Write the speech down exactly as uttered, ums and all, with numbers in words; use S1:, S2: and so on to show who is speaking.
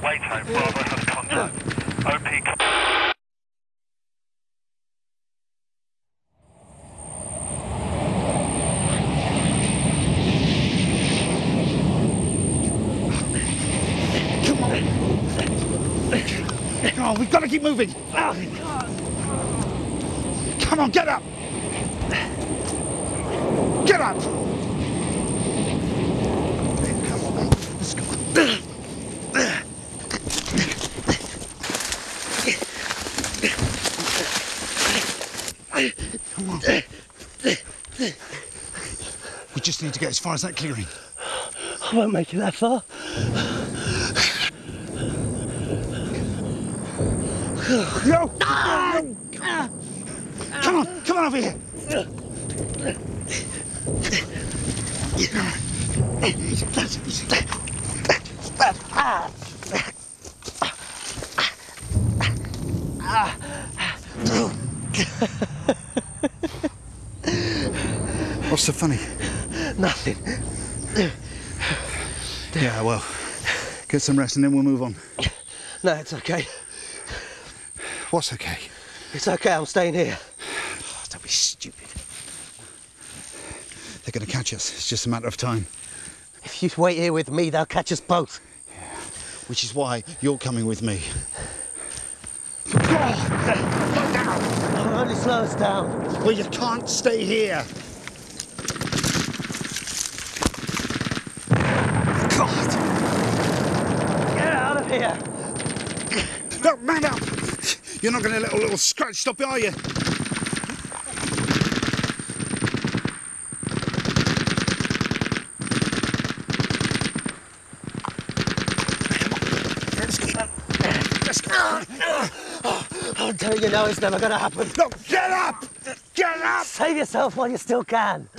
S1: Waytone, Bravo has contact. O P...
S2: Come on. Come on, we've got to keep moving. Come on, get up. Get up. Come on, let's go. Come on. We just need to get as far as that clearing.
S3: I won't make it that far.
S2: No! No! Come on, come on over here. What's so funny?
S3: Nothing.
S2: Yeah, well, get some rest and then we'll move on.
S3: No, it's okay.
S2: What's okay?
S3: It's okay, I'm staying here.
S2: Oh, don't be stupid. They're going to catch us. It's just a matter of time.
S3: If you wait here with me, they'll catch us both.
S2: Yeah. Which is why you're coming with me.
S3: They'll only slow us down.
S2: Well, you can't stay here. God!
S3: Get out of here!
S2: No, man up! You're not going to let a little scratch stop it, are you? Let's go. Let's go.
S3: I'm telling you now, it's never going to happen.
S2: No, get up! Get up!
S3: Save yourself while you still can.